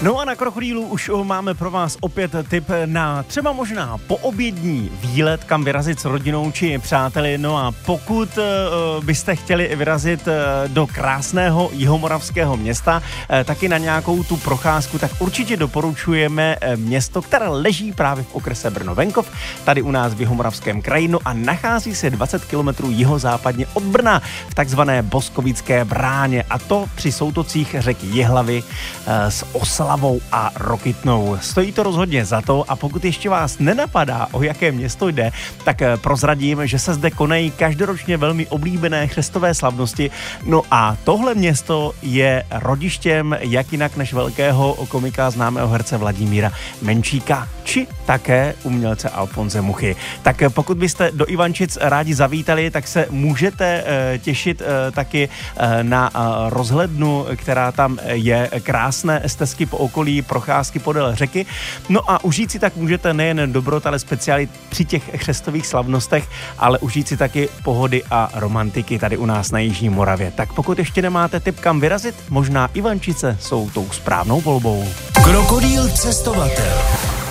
No a na Krokodýlu už máme pro vás opět tip na třeba možná poobědní výlet, kam vyrazit s rodinou či přáteli. No a pokud byste chtěli vyrazit do krásného jihomoravského města, taky na nějakou tu procházku, tak určitě doporučujeme město, které leží právě v okrese Brno-Venkov, tady u nás v Jihomoravském kraji, no a nachází se 20 km jihozápadně od Brna v takzvané Boskovické bráně, a to při soutocích řeky Jihlavy s Oslavou a Rokytnou. Stojí to rozhodně za to, a pokud ještě vás nenapadá, o jaké město jde, tak prozradím, že se zde konají každoročně velmi oblíbené křestové slavnosti. No a tohle město je rodištěm jak jinak než velkého komika, známého herce Vladimíra Menšíka, či také umělce Alfonse Muchy. Tak pokud byste do Ivančic rádi zavítali, tak se můžete těšit taky na rozhlednu, která tam je, krásné stezky po okolí, procházky podél řeky. No a užít si tak můžete nejen dobrot, ale speciály při těch křestových slavnostech, ale užít si taky pohody a romantiky tady u nás na Jižní Moravě. Tak pokud ještě nemáte tip, kam vyrazit, možná Ivančice jsou tou správnou volbou. Krokodýl cestovatel.